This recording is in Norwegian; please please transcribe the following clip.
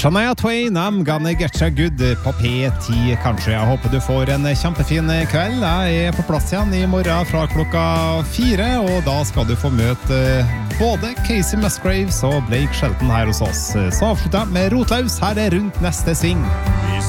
Shania Twain, I'm gonna get you good på P10 kanskje. Jeg håper du får en kjempefin kveld. Jeg på plass igjen I morgen fra klokka 4, og da skal du få møte både Casey Musgraves og Blake Shelton her hos oss. Så avslutter jeg med Rotlaus her rundt neste sving.